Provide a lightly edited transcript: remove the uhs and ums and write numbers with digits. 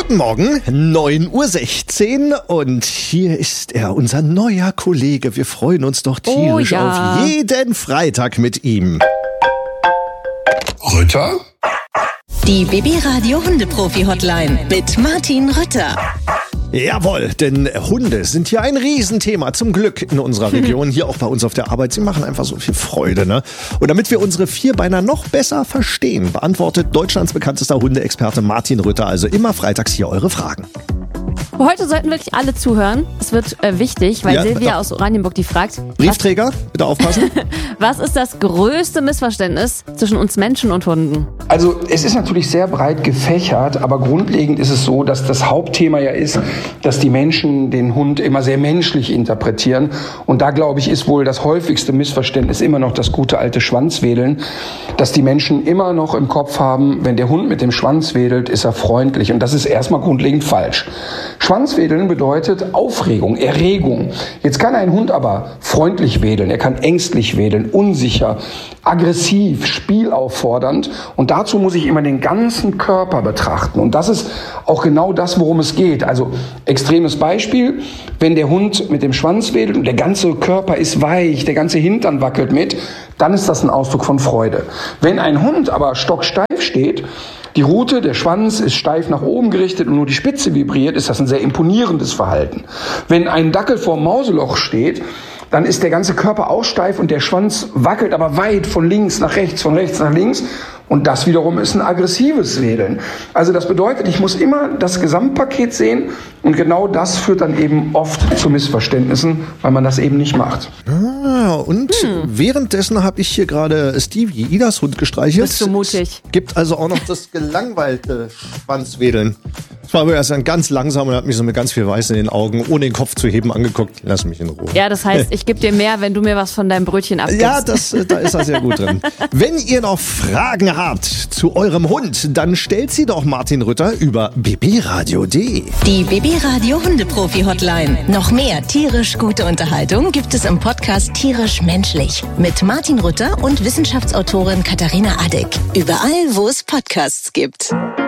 Guten Morgen, 9:16 Uhr und hier ist er, unser neuer Kollege. Wir freuen uns doch tierisch auf jeden Freitag mit ihm. Rütter? Die BB-Radio Hundeprofi-Hotline mit Martin Rütter. Jawohl, denn Hunde sind ja ein Riesenthema, zum Glück in unserer Region, hier auch bei uns auf der Arbeit. Sie machen einfach so viel Freude, ne? Und damit wir unsere Vierbeiner noch besser verstehen, beantwortet Deutschlands bekanntester Hundeexperte Martin Rütter also immer freitags hier eure Fragen. Heute sollten wirklich alle zuhören. Es wird wichtig, weil Silvia aus Oranienburg die fragt. Briefträger, bitte aufpassen. Was ist das größte Missverständnis zwischen uns Menschen und Hunden? Also es ist natürlich sehr breit gefächert, aber grundlegend ist es so, dass das Hauptthema ja ist, dass die Menschen den Hund immer sehr menschlich interpretieren. Und da, glaube ich, ist wohl das häufigste Missverständnis immer noch das gute alte Schwanzwedeln, dass die Menschen immer noch im Kopf haben, wenn der Hund mit dem Schwanz wedelt, ist er freundlich. Und das ist erstmal grundlegend falsch. Schwanzwedeln bedeutet Aufregung, Erregung. Jetzt kann ein Hund aber freundlich wedeln, er kann ängstlich wedeln, unsicher, aggressiv, spielauffordernd. Und dazu muss ich immer den ganzen Körper betrachten. Und das ist auch genau das, worum es geht. Also extremes Beispiel, wenn der Hund mit dem Schwanz wedelt und der ganze Körper ist weich, der ganze Hintern wackelt mit, dann ist das ein Ausdruck von Freude. Wenn ein Hund aber stocksteif steht, die Rute, der Schwanz ist steif nach oben gerichtet und nur die Spitze vibriert, ist das ein sehr imponierendes Verhalten. Wenn ein Dackel vorm Mauseloch steht, dann ist der ganze Körper auch steif und der Schwanz wackelt aber weit von links nach rechts, von rechts nach links. Und das wiederum ist ein aggressives Wedeln. Also das bedeutet, ich muss immer das Gesamtpaket sehen und genau das führt dann eben oft zu Missverständnissen, weil man das eben nicht macht. Und währenddessen habe ich hier gerade Stevie, Idas Hund, gestreichelt. Bist du mutig? Gibt also auch noch das gelangweilte Schwanzwedeln. Das war aber erst ganz langsam und hat mich so mit ganz viel Weiß in den Augen, ohne den Kopf zu heben, angeguckt. Lass mich in Ruhe. Ja, das heißt, ich gebe dir mehr, wenn du mir was von deinem Brötchen abgibst. Ja, da ist er sehr gut drin. Wenn ihr noch Fragen habt zu eurem Hund, dann stellt sie doch Martin Rütter über bbradio.de. Die BB-Radio Hundeprofi-Hotline. Noch mehr tierisch gute Unterhaltung gibt es im Podcast Tierisch Menschlich mit Martin Rütter und Wissenschaftsautorin Katharina Adick. Überall, wo es Podcasts gibt.